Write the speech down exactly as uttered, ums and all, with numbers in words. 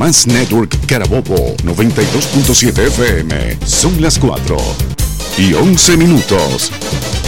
Más Network Carabobo noventa y dos punto siete F M. Son las cuatro y once minutos.